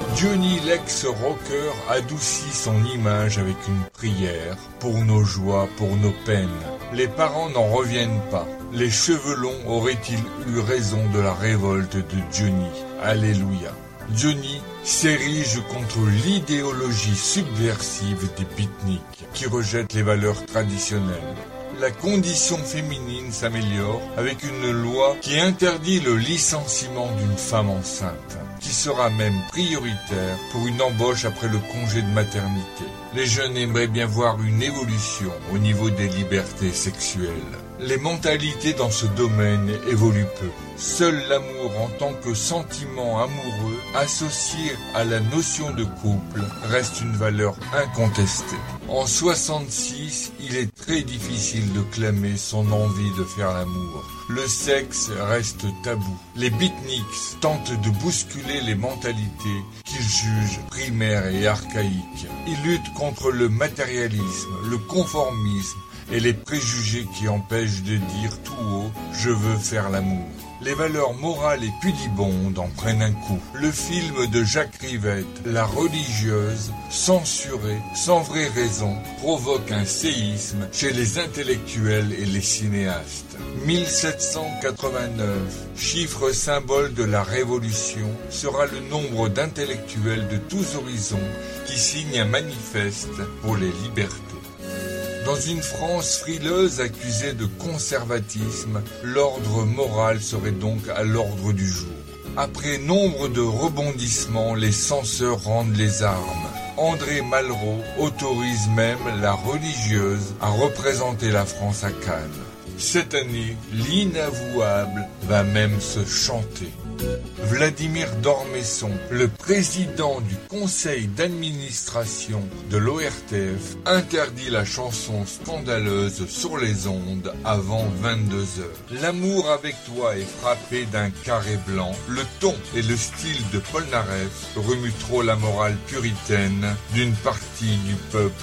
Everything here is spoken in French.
Johnny l'ex-rocker adoucit son image avec une prière pour nos joies, pour nos peines. Les parents n'en reviennent pas. Les cheveux longs auraient-ils eu raison de la révolte de Johnny? Alléluia. Johnny s'érige contre l'idéologie subversive des beatniks qui rejettent les valeurs traditionnelles. La condition féminine s'améliore avec une loi qui interdit le licenciement d'une femme enceinte, qui sera même prioritaire pour une embauche après le congé de maternité. Les jeunes aimeraient bien voir une évolution au niveau des libertés sexuelles. Les mentalités dans ce domaine évoluent peu. Seul l'amour en tant que sentiment amoureux, associé à la notion de couple, reste une valeur incontestée. En 66, il est très difficile de clamer son envie de faire l'amour. Le sexe reste tabou. Les beatniks tentent de bousculer les mentalités qu'ils jugent primaires et archaïques. Ils luttent contre le matérialisme, le conformisme et les préjugés qui empêchent de dire tout haut « je veux faire l'amour ». Les valeurs morales et pudibondes en prennent un coup. Le film de Jacques Rivette, La religieuse, censuré, sans vraie raison, provoque un séisme chez les intellectuels et les cinéastes. 1789, chiffre symbole de la Révolution, sera le nombre d'intellectuels de tous horizons qui signent un manifeste pour les libertés. Dans une France frileuse accusée de conservatisme, l'ordre moral serait donc à l'ordre du jour. Après nombre de rebondissements, les censeurs rendent les armes. André Malraux autorise même la religieuse à représenter la France à Cannes. Cette année, l'inavouable va même se chanter. Vladimir Dormesson, le président du conseil d'administration de l'ORTF, interdit la chanson scandaleuse sur les ondes avant 22h. L'amour avec toi est frappé d'un carré blanc. Le ton et le style de Polnareff remuent trop la morale puritaine d'une partie du peuple